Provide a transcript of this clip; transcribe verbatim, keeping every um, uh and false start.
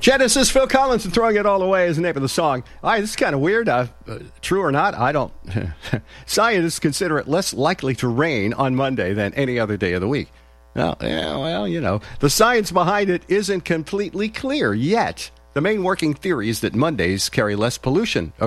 Genesis, Phil Collins, and Throwing It All Away is the name of the song. All right, this is kind of weird. Uh, uh, true or not, I don't. Scientists consider it less likely to rain on Monday than any other day of the week. Well, yeah, well, you know, the science behind it isn't completely clear yet. The main working theory is that Mondays carry less pollution.